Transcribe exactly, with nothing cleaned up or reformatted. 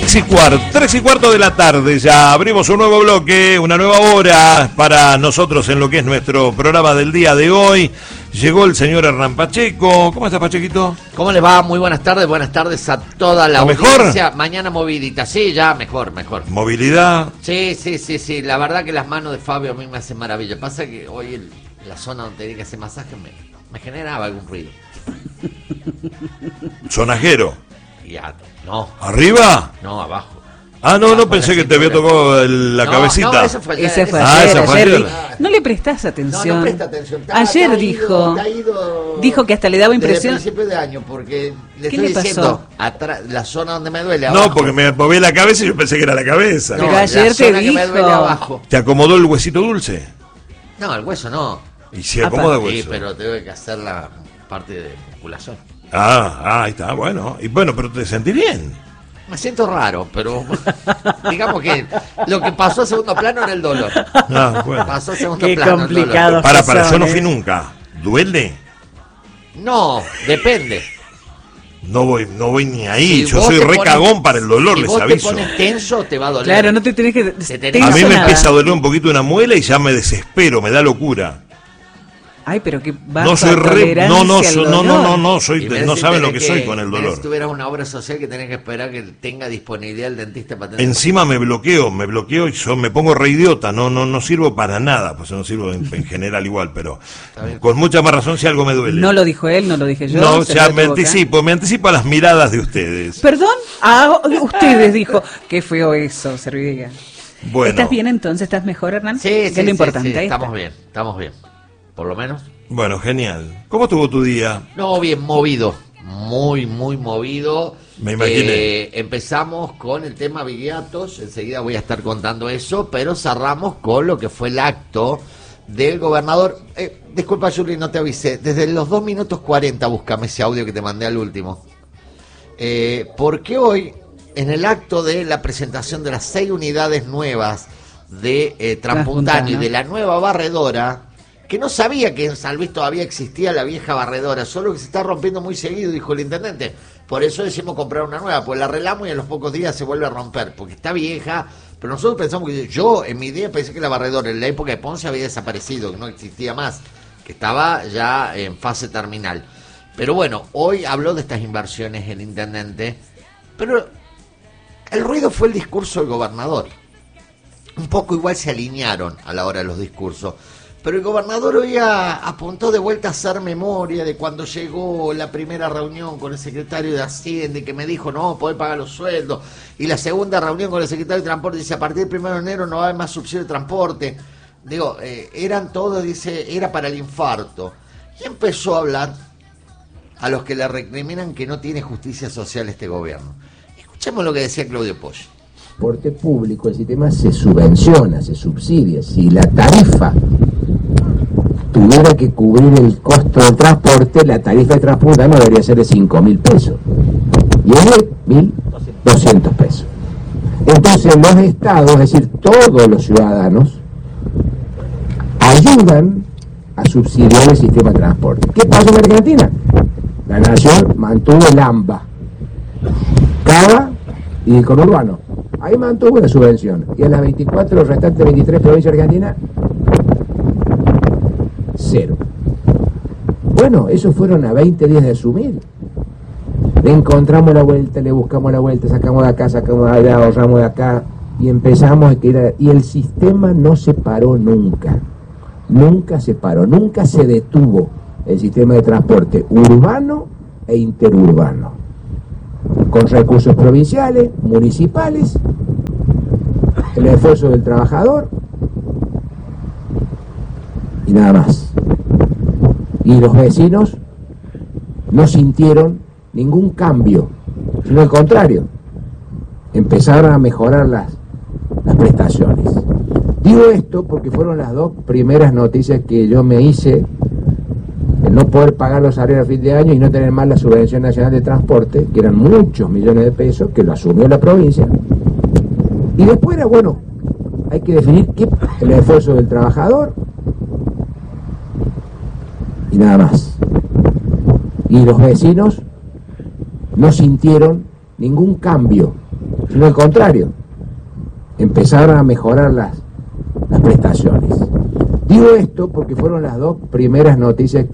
Tres y cuarto, tres y cuarto de la tarde, ya abrimos un nuevo bloque, una nueva hora para nosotros en lo que es nuestro programa del día de hoy. Llegó el señor Hernán Pacheco. ¿Cómo estás, Pachequito? ¿Cómo le va? Muy buenas tardes, buenas tardes a toda la audiencia. Mejor? Mañana movidita, sí, ya, mejor, mejor. ¿Movilidad? Sí, sí, sí, sí, la verdad que las manos de Fabio a mí me hacen maravilla. Pasa que hoy el, la zona donde tenía que hacer masaje me, me generaba algún ruido. ¿Sonajero? Ya, no. ¿Arriba? No, abajo. Ah, no, no, pensé que te había tocado el, la no, cabecita. No, eso fue ayer. Ese fue ah, ayer, ayer, ayer. No le prestás atención. No, no presta atención. Está, ayer está dijo, ido, ido dijo que hasta le daba impresión. Desde el principio de año, porque le estoy le diciendo, atrás, la zona donde me duele abajo. No, porque me moví la cabeza y yo pensé que era la cabeza. No, pero ayer te dijo. Me duele abajo. ¿Te acomodó el huesito dulce? No, el hueso no. ¿Y si acomoda el hueso? Sí, pero tengo que hacer la parte de musculación. Ah, ah, ahí está, bueno. Y bueno, pero te sentí bien. Me siento raro, pero digamos que lo que pasó a segundo plano era el dolor. Ah, bueno. Pasó a segundo Qué plano complicado. El dolor. Para, para, yo no fui nunca. ¿Duele? No, depende. No voy, no voy ni ahí. Si yo soy re pones, cagón para el dolor, si les vos aviso. Si te pones tenso, te va a doler. Claro, no te tenés que... Te tenés a mí me nada. empieza a doler un poquito una muela y ya me desespero, me da locura. Ay, pero que va no soy re, no, no, so, no, no, no, no, soy, no si saben lo que, que soy con el dolor. Si tuvieras una obra social que tenés que esperar que tenga disponibilidad el dentista para tener... Encima me bloqueo, me bloqueo y yo me pongo re idiota, no, no, no sirvo para nada, pues no sirvo en, en general igual, pero con mucha más razón si algo me duele. No lo dijo él, no lo dije yo. No, ya me anticipo, me anticipo a las miradas de ustedes. ¿Perdón? Ah, ustedes dijo, qué feo eso, Serviga. Bueno. ¿Estás bien entonces? ¿Estás mejor, Hernán? Sí, sí, es lo sí, importante. sí, Ahí estamos está. bien, estamos bien, por lo menos. Bueno, genial. ¿Cómo estuvo tu día? No, bien movido, muy, muy movido. Me imaginé. Eh, empezamos con el tema Viriatos, enseguida voy a estar contando eso, pero cerramos con lo que fue el acto del gobernador. Eh, disculpa, Juli, no te avisé. Desde los dos minutos cuarenta búscame ese audio que te mandé al último. Eh, porque hoy, en el acto de la presentación de las seis unidades nuevas de eh, Transpuntano y de la nueva barredora, que no sabía que en San Luis todavía existía la vieja barredora, solo que se está rompiendo muy seguido, dijo el intendente. Por eso decimos comprar una nueva, pues la arreglamos y en los pocos días se vuelve a romper, porque está vieja, pero nosotros pensamos que, yo en mi día pensé que la barredora en la época de Ponce había desaparecido, que no existía más, que estaba ya en fase terminal. Pero bueno, hoy habló de estas inversiones el intendente, pero el ruido fue el discurso del gobernador. Un poco igual se alinearon a la hora de los discursos. Pero el gobernador hoy a, apuntó de vuelta a hacer memoria de cuando llegó la primera reunión con el secretario de Hacienda y que me dijo no, poder pagar los sueldos. Y la segunda reunión con el secretario de Transporte dice a partir del primero de enero no va a haber más subsidio de transporte. Digo, eh, eran todos, dice, era para el infarto. Y empezó a hablar a los que le recriminan que no tiene justicia social este gobierno. Escuchemos lo que decía Claudio Poggi. Transporte público, el sistema se subvenciona, se subsidia. Si la tarifa tuviera que cubrir el costo del transporte, la tarifa de transporte no debería ser de cinco mil pesos. Y es de mil doscientos pesos. Entonces los estados, es decir, todos los ciudadanos, ayudan a subsidiar el sistema de transporte. ¿Qué pasó en Argentina? La nación mantuvo el AMBA, Cava y el conurbano. Ahí mantuvo la subvención. Y a las veinticuatro, restantes veintitrés provincias argentinas, cero. Bueno, esos fueron a veinte días de asumir. Le encontramos la vuelta, le buscamos la vuelta, sacamos de acá, sacamos de allá, ahorramos de acá, y empezamos a tirar. Y el sistema no se paró nunca. Nunca se paró, nunca se detuvo el sistema de transporte urbano e interurbano. Con recursos provinciales, municipales, el esfuerzo del trabajador y nada más. Y los vecinos no sintieron ningún cambio, sino al contrario, empezaron a mejorar las, las prestaciones. Digo esto porque fueron las dos primeras noticias que yo me hice, el no poder pagar los salarios a fin de año y no tener más la subvención nacional de transporte, que eran muchos millones de pesos, que lo asumió la provincia. Y después era, bueno, hay que definir qué, el esfuerzo del trabajador y nada más. Y los vecinos no sintieron ningún cambio, sino al contrario, empezaron a mejorar las, las prestaciones. Digo esto porque fueron las dos primeras noticias